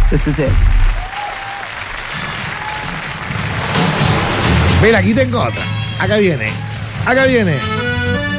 This is it. Mira, aquí tengo otra. Acá viene. Acá viene.